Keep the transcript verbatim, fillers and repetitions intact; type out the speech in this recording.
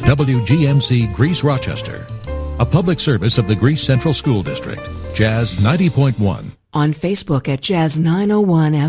W G M C Greece Rochester, a public service of the Greece Central School District. Jazz ninety point one. On Facebook at Jazz nine oh one F M.